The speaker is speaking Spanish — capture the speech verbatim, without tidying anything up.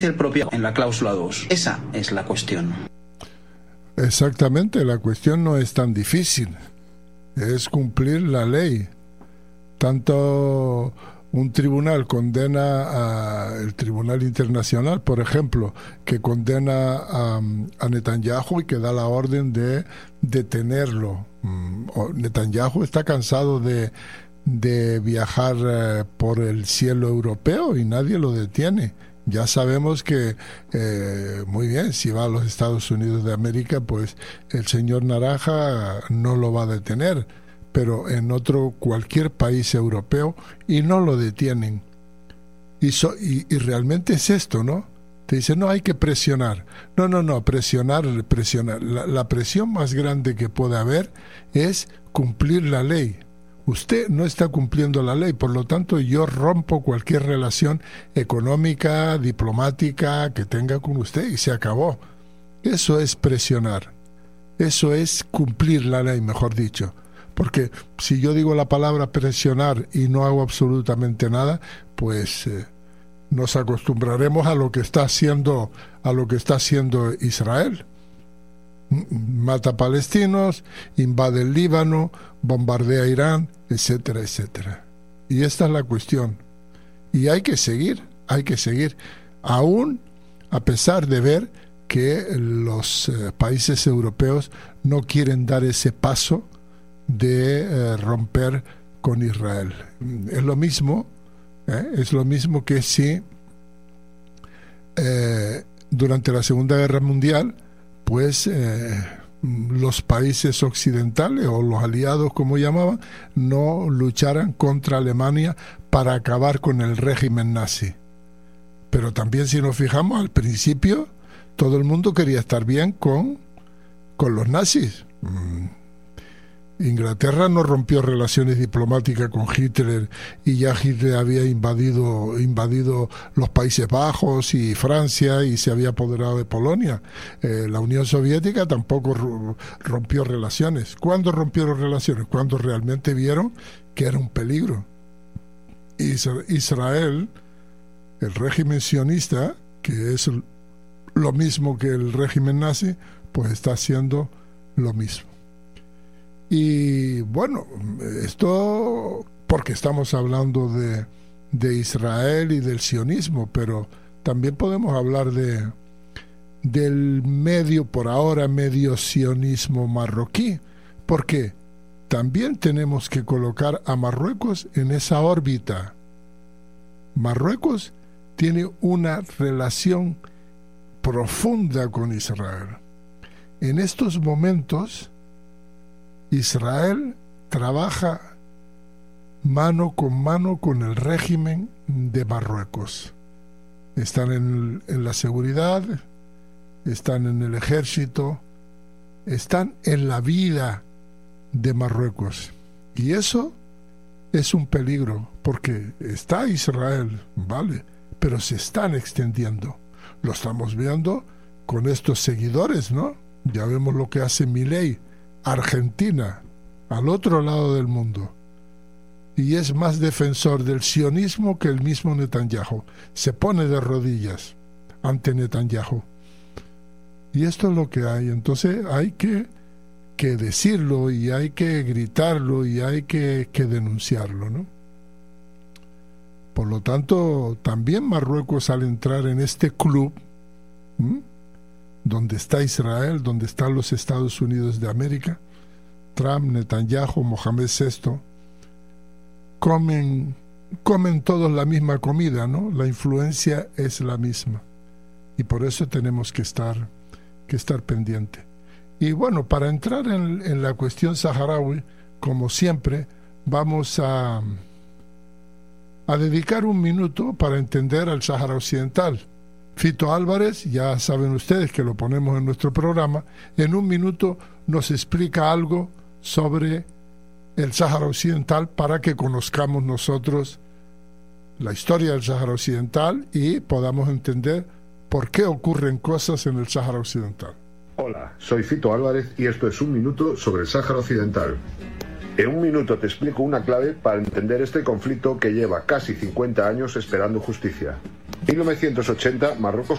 el propio en la cláusula dos. Esa es la cuestión. Exactamente, la cuestión no es tan difícil, es cumplir la ley. Tanto un tribunal condena a el Tribunal Internacional, por ejemplo, que condena a, a Netanyahu y que da la orden de detenerlo. Netanyahu está cansado de, de viajar eh, por el cielo europeo y nadie lo detiene. Ya sabemos que, eh, muy bien, si va a los Estados Unidos de América, pues el señor Naranja no lo va a detener, pero en otro, cualquier país europeo, y no lo detienen. Y, so, y, y realmente es esto, ¿no? Te dicen, no, hay que presionar. No, no, no, presionar, presionar. La, la presión más grande que puede haber es cumplir la ley. Usted no está cumpliendo la ley, por lo tanto yo rompo cualquier relación económica, diplomática que tenga con usted y se acabó. Eso es presionar. Eso es cumplir la ley, mejor dicho. Porque si yo digo la palabra presionar y no hago absolutamente nada, pues eh, nos acostumbraremos a lo que está haciendo, a lo que está haciendo Israel. Mata palestinos, invade el Líbano, bombardea Irán, etcétera, etcétera. Y esta es la cuestión. Y hay que seguir, hay que seguir, aún a pesar de ver que los eh, países europeos no quieren dar ese paso de eh, romper con Israel. Es lo mismo, ¿eh? es lo mismo que si eh, durante la Segunda Guerra Mundial pues eh, los países occidentales o los aliados, como llamaban, no lucharan contra Alemania para acabar con el régimen nazi. Pero también, si nos fijamos, al principio todo el mundo quería estar bien con, con los nazis. Inglaterra no rompió relaciones diplomáticas con Hitler y ya Hitler había invadido, invadido los Países Bajos y Francia y se había apoderado de Polonia. Eh, la Unión Soviética tampoco rompió relaciones. ¿Cuándo rompieron relaciones? Cuando realmente vieron que era un peligro. Israel, el régimen sionista, que es lo mismo que el régimen nazi, pues está haciendo lo mismo. Y bueno, esto porque estamos hablando de, de Israel y del sionismo, pero también podemos hablar de del medio, por ahora, medio sionismo marroquí, porque también tenemos que colocar a Marruecos en esa órbita. Marruecos tiene una relación profunda con Israel. En estos momentos, Israel trabaja mano con mano con el régimen de Marruecos. Están en, en la seguridad, están en el ejército, están en la vida de Marruecos. Y eso es un peligro, porque está Israel, ¿vale? Pero se están extendiendo. Lo estamos viendo con estos seguidores, ¿no? Ya vemos lo que hace Milei. Argentina, al otro lado del mundo, y es más defensor del sionismo que el mismo Netanyahu. Se pone de rodillas ante Netanyahu. Y esto es lo que hay. Entonces hay que, que decirlo y hay que gritarlo y hay que, que denunciarlo, ¿no? Por lo tanto, también Marruecos, al entrar en este club, ¿m? donde está Israel, donde están los Estados Unidos de América, Trump, Netanyahu, Mohamed sexto, comen, comen todos la misma comida, ¿no? La influencia es la misma. Y por eso tenemos que estar, que estar pendiente. Y bueno, para entrar en, en la cuestión saharaui, como siempre, vamos a, a dedicar un minuto para entender al Sáhara Occidental. Fito Álvarez, ya saben ustedes que lo ponemos en nuestro programa, en un minuto nos explica algo sobre el Sáhara Occidental para que conozcamos nosotros la historia del Sáhara Occidental y podamos entender por qué ocurren cosas en el Sáhara Occidental. Hola, soy Fito Álvarez y esto es un minuto sobre el Sáhara Occidental. En un minuto te explico una clave para entender este conflicto que lleva casi cincuenta años esperando justicia. mil novecientos ochenta, Marruecos